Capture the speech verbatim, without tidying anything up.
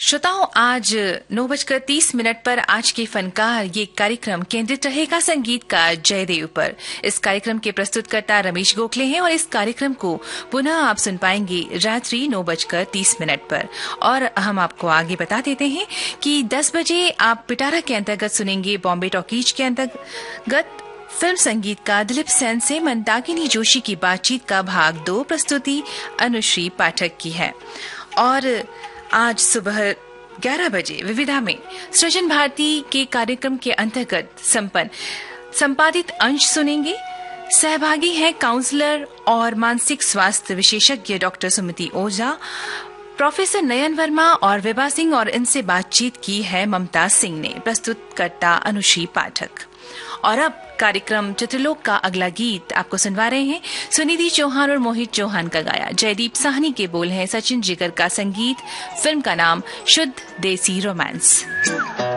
श्रोताओं, आज नौ बजकर तीस मिनट पर आज के फनकार ये कार्यक्रम केंद्रित रहेगा संगीतकार जयदेव पर। इस कार्यक्रम के प्रस्तुतकर्ता रमेश गोखले हैं और इस कार्यक्रम को पुनः आप सुन पाएंगे रात्रि नौ बजकर तीस मिनट पर। और हम आपको आगे बता देते हैं कि दस बजे आप पिटारा के अंतर्गत सुनेंगे बॉम्बे टॉकीज के अंतर्गत फिल्म संगीतकार दिलीप सेन से मंदाकिनी जोशी की बातचीत का भाग दो, प्रस्तुति अनुश्री पाठक की है। और आज सुबह ग्यारह बजे विविधा में सृजन भारती के कार्यक्रम के अंतर्गत संपन्न संपादित अंश सुनेंगे। सहभागी हैं काउंसलर और मानसिक स्वास्थ्य विशेषज्ञ डॉक्टर सुमति ओझा, प्रोफेसर नयन वर्मा और विभा सिंह, और इनसे बातचीत की है ममता सिंह ने। प्रस्तुतकर्ता अनुश्री पाठक। और अब कार्यक्रम चित्रलोक का अगला गीत आपको सुनवा रहे हैं सुनिधि चौहान और मोहित चौहान का गाया। जयदीप साहनी के बोल हैं, सचिन जिगर का संगीत। फिल्म का नाम शुद्ध देसी रोमांस।